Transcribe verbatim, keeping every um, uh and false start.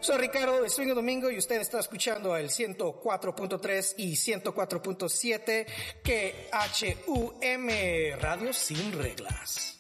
Soy Ricardo de Swing Domingo y usted está escuchando el ciento cuatro punto tres y ciento cuatro punto siete K H U M Radio Sin Reglas.